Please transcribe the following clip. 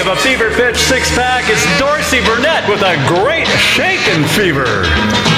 of a Fever Pitch six-pack, it's Dorsey Burnett with a great shakin' fever.